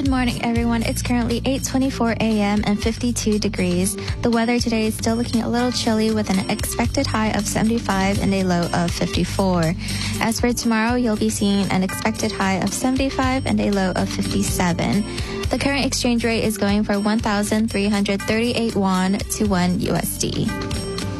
Good morning, everyone. It's currently 8:24 a.m. and 52 degrees. The weather today is still looking a little chilly with an expected high of 75 and a low of 54. As for tomorrow, you'll be seeing an expected high of 75 and a low of 57. The current exchange rate is going for 1,338 won to 1 USD.